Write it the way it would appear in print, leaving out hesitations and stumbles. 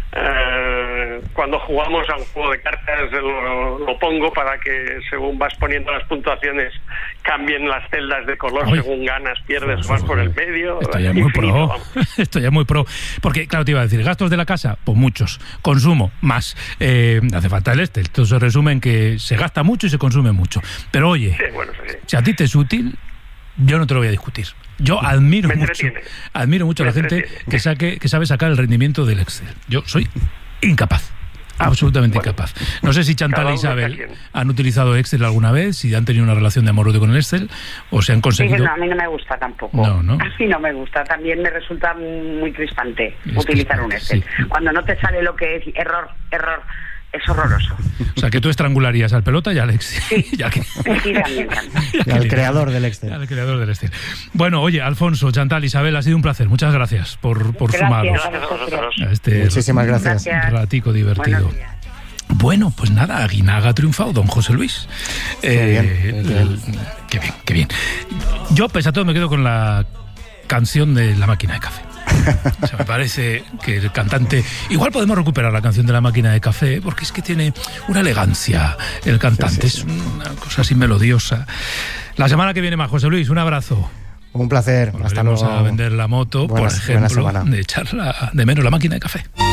Cuando jugamos a un juego de cartas lo pongo para que según vas poniendo las puntuaciones cambien las celdas de color. Uy, según ganas, pierdes, vas por el medio. Esto ya es muy pro. Esto ya es muy pro. Porque, claro, te iba a decir, gastos de la casa, pues muchos. Consumo, más. Hace falta el Excel. Esto se resume en que se gasta mucho y se consume mucho. Pero oye, sí, bueno, sí. Si a ti te es útil, yo no te lo voy a discutir. Yo admiro mucho a la gente que sabe sacar el rendimiento del Excel. Yo soy incapaz. Absolutamente incapaz. No sé si Chantal e Isabel han utilizado Excel alguna vez, si han tenido una relación de amor-odio con el Excel, o se han conseguido... Sí, no, a mí no me gusta tampoco. No. A mí no me gusta. También me resulta muy crispante utilizar un Excel. Sí. Cuando no te sale lo que es error, es horroroso. O sea, que tú estrangularías al pelota y al Excel. Sí, y al creador del Excel. Al creador del Excel. Bueno, oye, Alfonso, Chantal, Isabel, ha sido un placer. Muchas gracias por sumaros a este Muchísimas gracias. Ratico divertido. Bueno, pues nada, Aguinaga ha triunfado, don José Luis. Qué bien. Yo, pese a todo, me quedo con la canción de La Máquina de Café. O sea, me parece que el cantante... Igual podemos recuperar la canción de La Máquina de Café, porque es que tiene una elegancia el cantante, sí. Es una cosa así melodiosa. La semana que viene más, José Luis, un abrazo. Un placer. Hasta luego. Vamos a vender la moto, por ejemplo, de echarla de menos La Máquina de Café.